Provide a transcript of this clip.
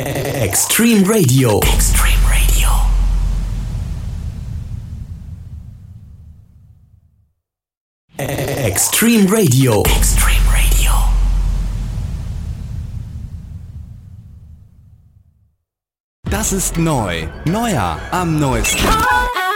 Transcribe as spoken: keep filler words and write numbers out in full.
Extreme Radio. Extreme Radio. Extreme Radio. Extreme Radio. Das ist neu. Neuer am neuesten.